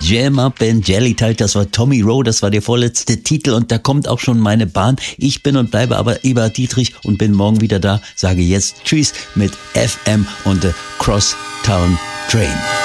Jam Up and Jelly Time, das war Tommy Rowe, das war der vorletzte Titel und da kommt auch schon meine Bahn. Ich bin und bleibe aber Eberhard Dietrich und bin morgen wieder da, sage jetzt Tschüss mit FM und The Crosstown Train.